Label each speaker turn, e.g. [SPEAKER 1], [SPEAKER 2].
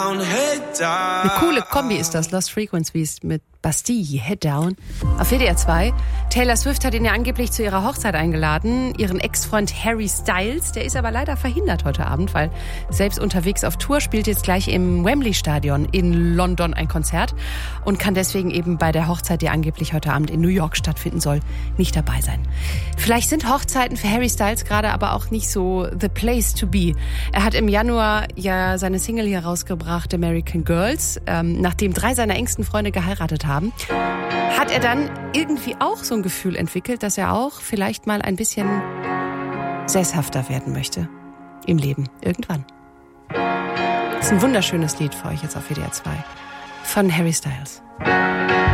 [SPEAKER 1] Eine coole Kombi ist das, Lost Frequencies mit Bastille, Head Down. Auf WDR 2. Taylor Swift hat ihn ja angeblich zu ihrer Hochzeit eingeladen. Ihren Ex-Freund Harry Styles, der ist aber leider verhindert heute Abend, weil selbst unterwegs auf Tour spielt jetzt gleich im Wembley-Stadion in London ein Konzert und kann deswegen eben bei der Hochzeit, die angeblich heute Abend in New York stattfinden soll, nicht dabei sein. Vielleicht sind Hochzeiten für Harry Styles gerade aber auch nicht so the place to be. Er hat im Januar ja seine Single hier rausgebracht, American Girls, nachdem 3 seiner engsten Freunde geheiratet haben. Hat er dann irgendwie auch so ein Gefühl entwickelt, dass er auch vielleicht mal ein bisschen sesshafter werden möchte im Leben, irgendwann. Das ist ein wunderschönes Lied für euch jetzt auf WDR 2 von Harry Styles.